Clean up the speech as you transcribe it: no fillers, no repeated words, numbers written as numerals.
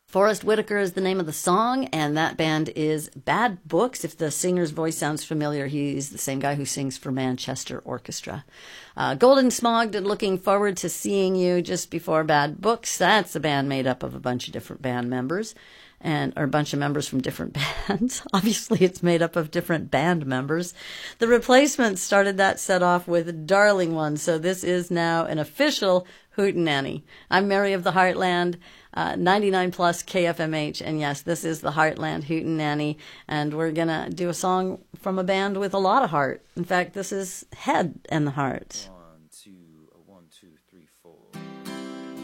Forrest Whitaker is the name of the song, and that band is Bad Books. If the singer's voice sounds familiar, he's the same guy who sings for Manchester Orchestra. Golden Smog did Looking Forward to Seeing You just before Bad Books. That's a band made up of a bunch of different band members, or a bunch of members from different bands. Obviously, it's made up of different band members. The Replacements started that set off with Darling One, so this is now an official Hootenanny. I'm Mary of the Heartland, 99 plus KFMH, and yes, this is the Heartland Hootenanny, and we're gonna do a song from a band with a lot of heart. In fact, this is Head and the Heart.